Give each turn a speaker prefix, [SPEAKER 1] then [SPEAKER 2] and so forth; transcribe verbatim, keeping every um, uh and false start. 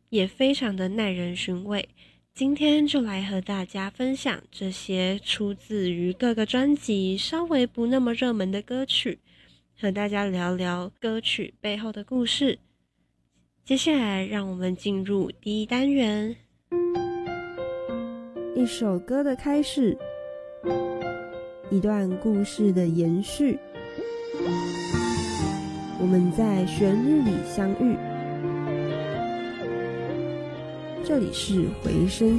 [SPEAKER 1] 也非常的耐人寻味。今天就来和大家分享这些出自于各个专辑稍微不那么热门的歌曲，和大家聊聊歌曲背后的故事。接下来让我们进入第一单元，
[SPEAKER 2] 一首歌的开始，一段故事的延续，我们在旋律里相遇。这里是回声